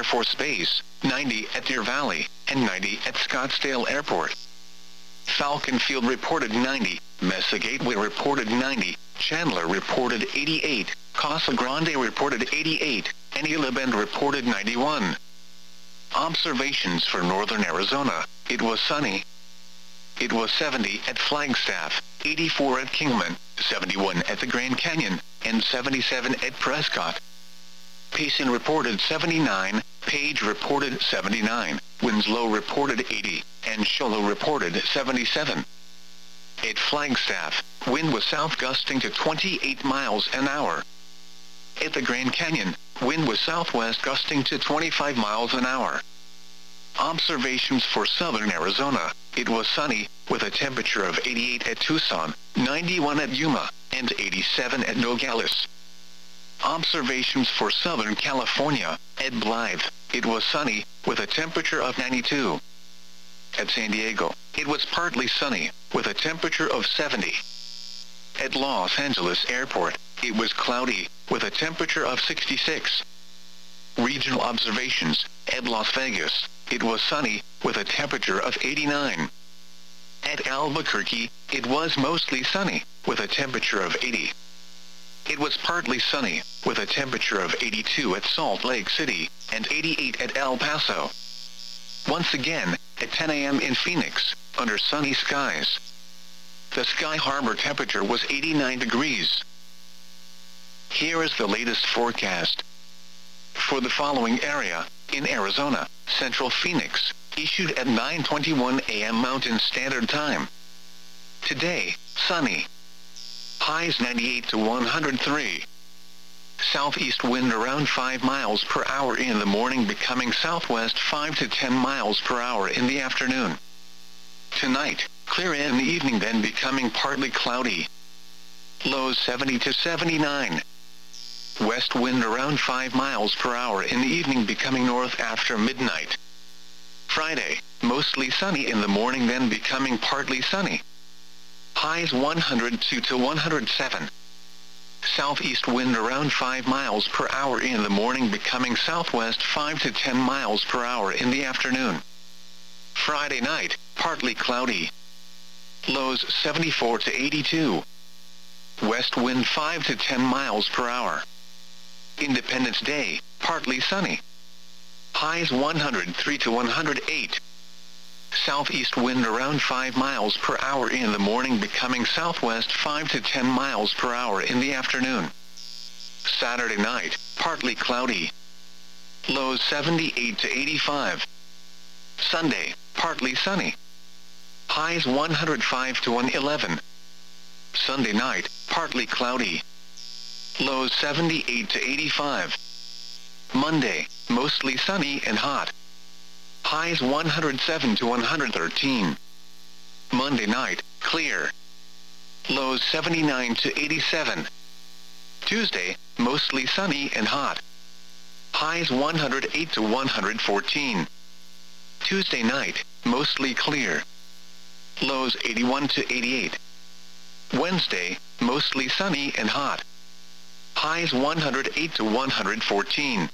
Air Force Base, 90 at Deer Valley, and 90 at Scottsdale Airport. Falcon Field reported 90, Mesa Gateway reported 90, Chandler reported 88, Casa Grande reported 88, and Isla Bend reported 91. Observations for northern Arizona: it was sunny. It was 70 at Flagstaff, 84 at Kingman, 71 at the Grand Canyon, and 77 at Prescott. Payson reported 79, Page reported 79, Winslow reported 80, and Show Low reported 77. At Flagstaff, wind was south gusting to 28 miles an hour. At the Grand Canyon, wind was southwest gusting to 25 miles an hour. Observations for southern Arizona: it was sunny, with a temperature of 88 at Tucson, 91 at Yuma, and 87 at Nogales. Observations for southern California: at Blythe, it was sunny, with a temperature of 92. At San Diego, it was partly sunny, with a temperature of 70. At Los Angeles Airport, it was cloudy, with a temperature of 66. Regional observations: at Las Vegas, it was sunny, with a temperature of 89. At Albuquerque, it was mostly sunny, with a temperature of 80. It was partly sunny, with a temperature of 82 at Salt Lake City, and 88 at El Paso. Once again, at 10 a.m. in Phoenix, under sunny skies. The Sky Harbor temperature was 89 degrees. Here is the latest forecast. For the following area, in Arizona, Central Phoenix, issued at 9:21 a.m. Mountain Standard Time. Today, sunny. Highs 98 to 103. Southeast wind around 5 miles per hour in the morning, becoming southwest 5 to 10 miles per hour in the afternoon. Tonight, clear in the evening, then becoming partly cloudy. Lows 70 to 79. West wind around 5 miles per hour in the evening, becoming north after midnight. Friday, mostly sunny in the morning, then becoming partly sunny. Highs 102 to 107. Southeast wind around 5 miles per hour in the morning, becoming southwest 5 to 10 miles per hour in the afternoon. Friday night, partly cloudy. Lows 74 to 82. West wind 5 to 10 miles per hour. Independence Day, partly sunny. Highs 103 to 108. Southeast wind around 5 miles per hour in the morning, becoming southwest 5 to 10 miles per hour in the afternoon. Saturday night, partly cloudy. Lows 78 to 85. Sunday, partly sunny. Highs 105 to 111. Sunday night, partly cloudy. Lows 78 to 85. Monday, mostly sunny and hot. Highs 107 to 113. Monday night, clear. Lows 79 to 87. Tuesday, mostly sunny and hot. Highs 108 to 114. Tuesday night, mostly clear. Lows 81 to 88. Wednesday, mostly sunny and hot. Highs 108 to 114.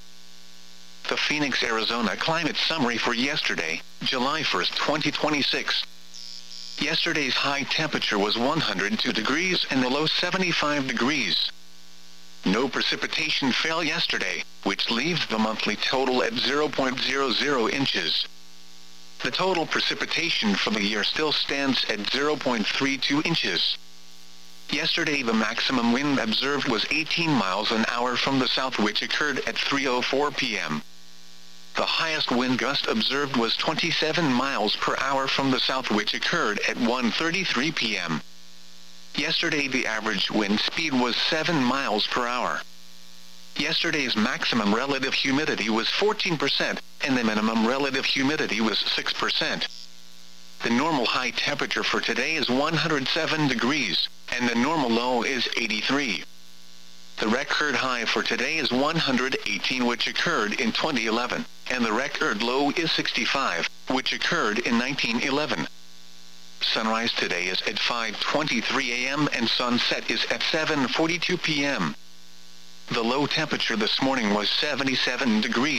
The Phoenix, Arizona climate summary for yesterday, July 1st, 2026. Yesterday's high temperature was 102 degrees and the low 75 degrees. No precipitation fell yesterday, which leaves the monthly total at 0.00 inches. The total precipitation for the year still stands at 0.32 inches. Yesterday the maximum wind observed was 18 miles an hour from the south, which occurred at 3:04 p.m. The highest wind gust observed was 27 miles per hour from the south, which occurred at 1:33 p.m. Yesterday the average wind speed was 7 miles per hour. Yesterday's maximum relative humidity was 14%, and the minimum relative humidity was 6%. The normal high temperature for today is 107 degrees, and the normal low is 83. The record high for today is 118, which occurred in 2011, and the record low is 65, which occurred in 1911. Sunrise today is at 5:23 a.m. and sunset is at 7:42 p.m. The low temperature this morning was 77 degrees.